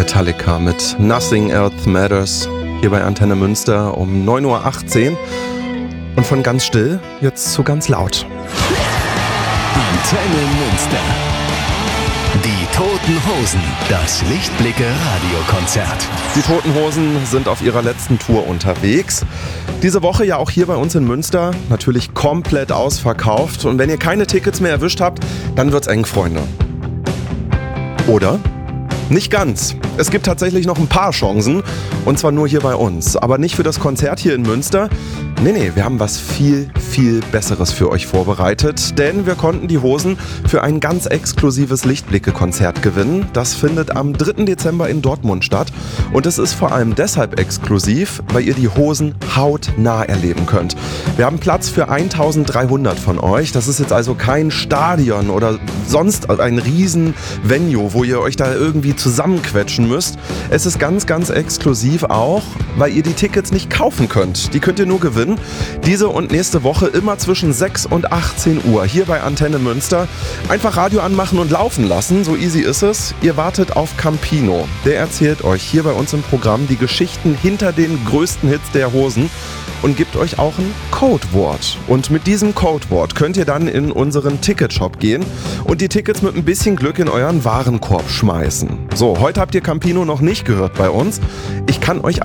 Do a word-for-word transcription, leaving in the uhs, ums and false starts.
Metallica mit Nothing Else Matters hier bei Antenne Münster um neun Uhr achtzehn. Und von ganz still jetzt zu ganz laut. Antenne Münster. Die Toten Hosen, das Lichtblicke Radiokonzert. Die Toten Hosen sind auf ihrer letzten Tour unterwegs. Diese Woche ja auch hier bei uns in Münster, natürlich komplett ausverkauft. Und wenn ihr keine Tickets mehr erwischt habt, dann wird's eng, Freunde. Oder? Nicht ganz. Es gibt tatsächlich noch ein paar Chancen, und zwar nur hier bei uns. Aber nicht für das Konzert hier in Münster. Nee, nee, wir haben was viel, viel Besseres für euch vorbereitet. Denn wir konnten die Hosen für ein ganz exklusives Lichtblicke-Konzert gewinnen. Das findet am dritten Dezember in Dortmund statt. Und es ist vor allem deshalb exklusiv, weil ihr die Hosen hautnah erleben könnt. Wir haben Platz für eintausenddreihundert von euch. Das ist jetzt also kein Stadion oder sonst ein riesen Venue, wo ihr euch da irgendwie zusammenquetschen müsst. Es ist ganz, ganz exklusiv auch, weil ihr die Tickets nicht kaufen könnt. Die könnt ihr nur gewinnen. Diese und nächste Woche immer zwischen sechs und achtzehn Uhr hier bei Antenne Münster. Einfach Radio anmachen und laufen lassen, so easy ist es. Ihr wartet auf Campino. Der erzählt euch hier bei uns im Programm die Geschichten hinter den größten Hits der Hosen und gibt euch auch ein Codewort. Und mit diesem Codewort könnt ihr dann in unseren Ticketshop gehen und die Tickets mit ein bisschen Glück in euren Warenkorb schmeißen. So, heute habt ihr Campino noch nicht gehört bei uns. Ich kann euch